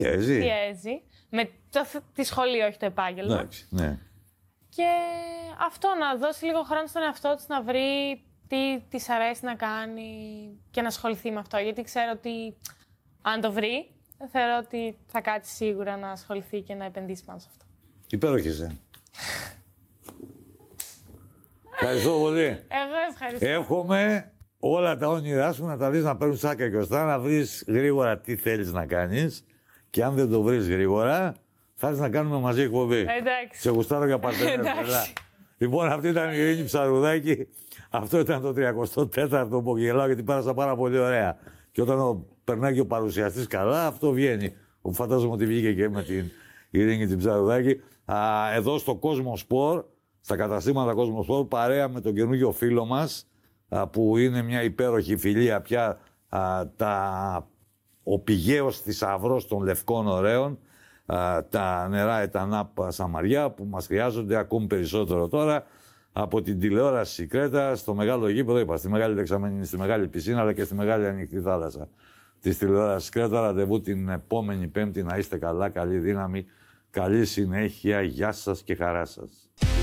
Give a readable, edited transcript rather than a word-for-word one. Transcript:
πιέζει. Με τη σχολή, όχι το επάγγελμα. Εντάξει, ναι. Και αυτό, να δώσει λίγο χρόνο στον εαυτό της να βρει τι της αρέσει να κάνει και να ασχοληθεί με αυτό. Γιατί ξέρω ότι αν το βρει, θεωρώ ότι θα κάτσει σίγουρα να ασχοληθεί και να επενδύσει πάνω σε αυτό. Υπέροχη είσαι. Ευχαριστώ πολύ. Εγώ ευχαριστώ. Εύχομαι όλα τα όνειρά σου να τα δεις να παίρνουν σάκα και ωστά, να βρεις γρήγορα τι θέλεις να κάνεις και αν δεν το βρεις γρήγορα, θα έρθεις να κάνουμε μαζί εκπομπή. Εντάξει. Σε γουστάρω για παρτενέρ. Λοιπόν, αυτή ήταν η Ειρήνη Ψαρουδάκη. Αυτό ήταν το 34ο που γελάω γιατί πέρασα πάρα πολύ ωραία. Και όταν περνάει και ο παρουσιαστής καλά, αυτό βγαίνει. Φαντάζομαι ότι βγήκε και με την Ειρήνη την Ψαρουδάκη. Εδώ στο Κόσμο Σπορ, στα καταστήματα Κόσμο Σπορ, παρέα με τον καινούργιο φίλο μας, που είναι μια υπέροχη φιλία πια, ο πηγαίος θησαυρός των λευκών ωραίων, τα νερά Ετανάπ Σαμαριά, που μας χρειάζονται ακόμη περισσότερο τώρα, από την τηλεόραση Κρέτα στο μεγάλο γήπεδο, είπα, στη μεγάλη δεξαμενή, στη μεγάλη πισίνα, αλλά και στη μεγάλη ανοιχτή θάλασσα της τηλεόρασης Κρέτα. Ραντεβού την επόμενη Πέμπτη. Να είστε καλά, καλή δύναμη, καλή συνέχεια, γεια σας και χαρά σας.